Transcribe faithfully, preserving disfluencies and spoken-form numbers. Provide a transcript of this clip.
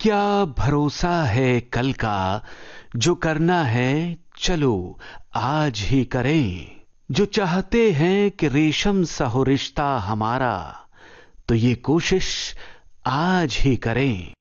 क्या भरोसा है कल का, जो करना है चलो आज ही करें। जो चाहते हैं कि रेशम सा हो रिश्ता हमारा, तो ये कोशिश आज ही करें।